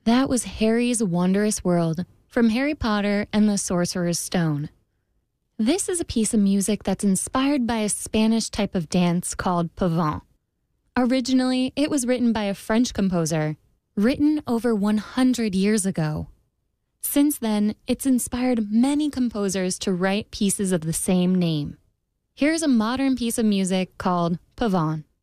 That was Harry's Wondrous World from Harry Potter and the Sorcerer's Stone. This is a piece of music that's inspired by a Spanish type of dance called pavant. Originally, it was written by a French composer, written over 100 years ago. Since then, it's inspired many composers to write pieces of the same name. Here's a modern piece of music called Pavant.